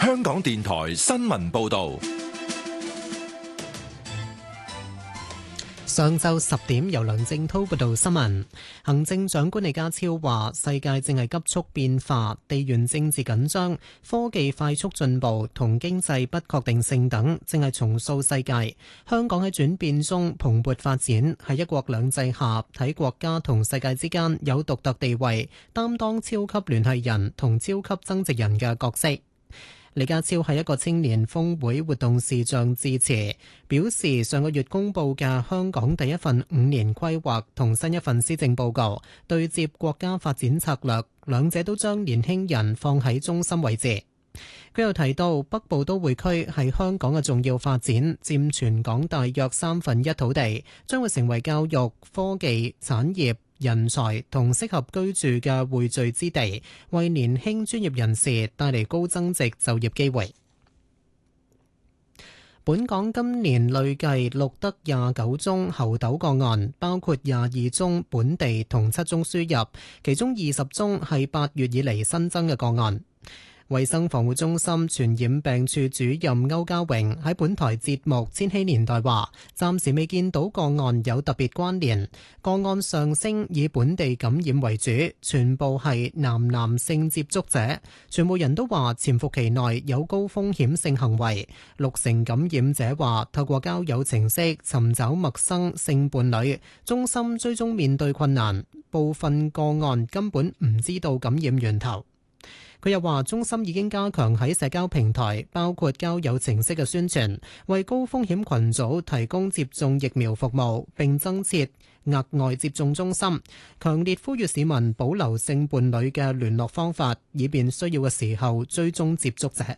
香港電台新聞報道。 上晝10點，由梁正滔報道新聞。行政長官李家超話：世界正係急速變化，地緣政治緊張、科技快速進步同經濟不確定性等正係重塑世界。香港喺轉變中蓬勃發展，喺一國兩制下喺國家同世界之間有獨特地位，擔當超級聯繫人同超級增值人嘅角色。李家超喺一個青年峰會活動視像致辭，表示上個月公布嘅香港第一份5年規劃同新一份施政報告對接國家發展策略，兩者都將年輕人放喺中心位置。佢又提到北部都會區係香港嘅重要發展，佔全港大約1/3土地，將會成為教育、科技、產業、人才同適合居住嘅匯聚之地，為年輕專業人士帶嚟高增值就業機會。本港今年累計錄得29宗猴痘個案，包括22宗本地同7宗輸入，其中20宗係8月以嚟新增嘅個案。衛生防護中心傳染病處主任歐家榮喺本台節目《千禧年代》話：暫時未見到個案有特別關聯，個案上升以本地感染為主，全部係男性接觸者，全部人都話潛伏期內有高風險性行為，60%感染者話透過交友程式尋找陌生性伴侶，中心追蹤面對困難，部分個案根本唔知道感染源頭。佢又話：中心已經加強喺社交平台，包括交友程式嘅宣傳，為高風險群組提供接種疫苗服務，並增設額外接種中心。強烈呼籲市民保留性伴侶嘅聯絡方法，以便需要嘅時候追蹤接觸者。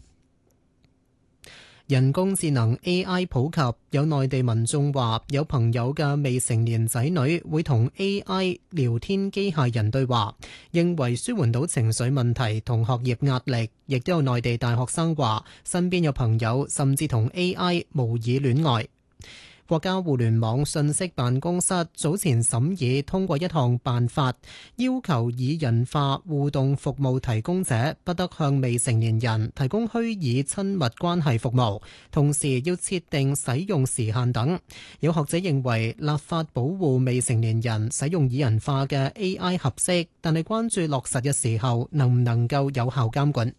人工智能 AI 普及，有內地民眾話有朋友嘅未成年仔女會同 AI 聊天機械人對話，認為舒緩到情緒問題同學業壓力。亦都有內地大學生話身邊有朋友甚至同 AI 模擬戀愛。國家互聯網信息辦公室早前審議通過一項辦法，要求擬人化互動服務提供者不得向未成年人提供虛擬親密關係服務，同時要設定使用時限等。有學者認為立法保護未成年人使用擬人化嘅 AI 合適，但係關注落實嘅時候能唔能夠有效監管。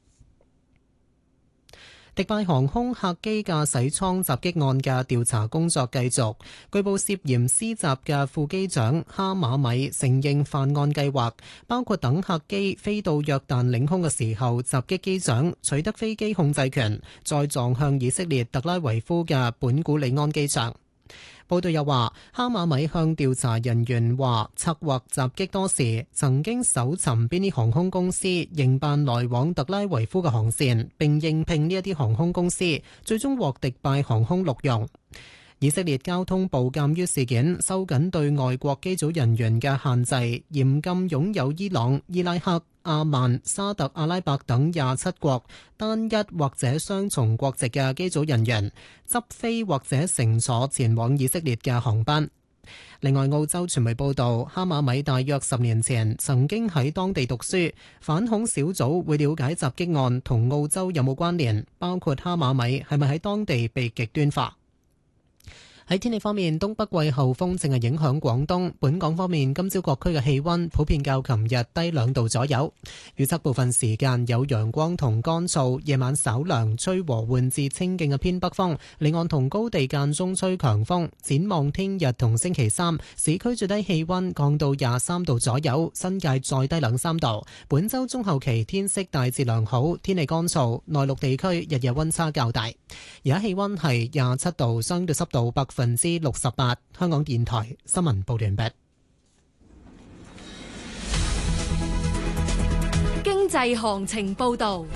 迪拜航空客機駕駛艙襲擊案嘅調查工作繼續，據報涉嫌施襲嘅副機長哈馬米承認犯案計劃，包括等客機飛到約旦領空嘅時候襲擊機長，取得飛機控制權，再撞向以色列特拉維夫嘅本古里安機場。報道又話，哈馬米向調查人員話，策劃襲擊多時，曾經搜尋邊啲航空公司營辦來往特拉維夫嘅航線，並應聘呢一啲航空公司，最終獲迪拜航空錄用。以色列交通部鑑於事件，收緊對外國機組人員嘅限制，嚴禁擁有伊朗、伊拉克、阿曼、沙特阿拉伯等27國單一或者雙重國籍嘅機組人員執飛或者乘坐前往以色列嘅航班。另外，澳洲傳媒報道，哈馬米大約10年前曾經喺當地讀書，反恐小組會了解襲擊案同澳洲有冇關聯，包括哈馬米係咪喺當地被極端化。喺天氣方面，東北季候風正係影響廣東。本港方面，今朝各區嘅氣溫普遍較琴日低2度左右。預測部分時間有陽光同乾燥，夜晚稍涼，吹和緩至清勁嘅偏北風。離岸同高地間中吹強風。展望聽日同星期三，市區最低氣溫降到23度左右，新界再低2-3度。本週中後期天色大致良好，天氣乾燥，內陸地區日夜溫差較大。而家氣溫係27度，相對濕度68%。香港電台新聞報道完畢。 經濟行情報道。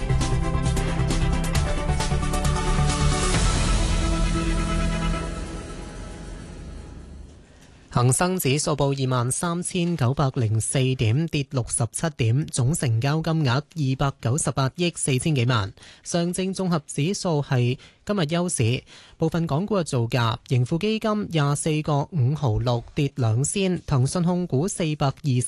恒生指數報23,904點，跌67點，總成交金額298億4千幾萬。上證綜合指數係今日休市，部分港股嘅造價，盈富基金24個5毫6跌2仙，騰訊控股420